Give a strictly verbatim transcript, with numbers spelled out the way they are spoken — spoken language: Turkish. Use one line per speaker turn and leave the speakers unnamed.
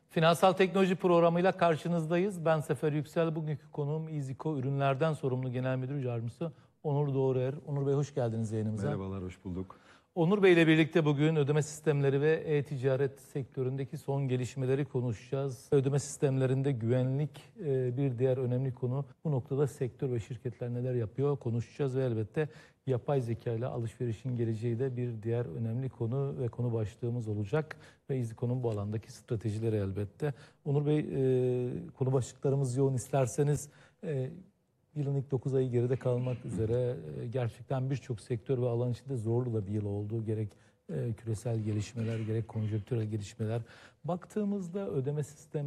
Finansal teknoloji programıyla karşınızdayız. Ben Sefer Yüksel. Bugünkü konuğum İZİKO Ürünlerden Sorumlu Genel Müdür Yardımcısı Onur Doğruer. Onur Bey hoş geldiniz yayınımıza.
Merhabalar, hoş bulduk.
Onur Bey ile birlikte bugün ödeme sistemleri ve e-ticaret sektöründeki son gelişmeleri konuşacağız. Ödeme sistemlerinde güvenlik bir diğer önemli konu. Bu noktada sektör ve şirketler neler yapıyor konuşacağız ve elbette yapay zeka ile alışverişin geleceği de bir diğer önemli konu ve konu başlığımız olacak. Ve İZİKO'nun bu alandaki stratejileri elbette. Onur Bey, konu başlıklarımız yoğun, isterseniz yılın ilk dokuz ayı geride kalmak üzere gerçekten birçok sektör ve alan içinde zorlu da bir yıl oldu. Gerek küresel gelişmeler, gerek konjonktürel gelişmeler. Baktığımızda ödeme sistemi